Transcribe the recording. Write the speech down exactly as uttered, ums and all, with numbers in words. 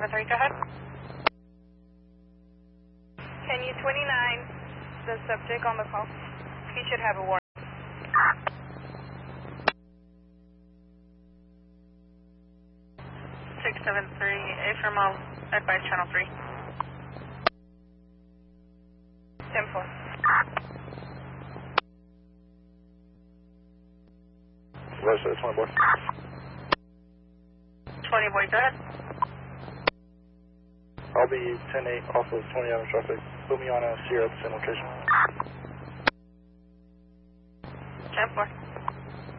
seven three, go ahead. Can you twenty-nine the subject on the phone? He should have a warning. six seven three, A for mom, advise channel three. ten four. Right side, twenty boy. twenty boy, go ahead. I'll be ten eight off of twenty avenue traffic. Put me on a Sierra at the same location. ten four.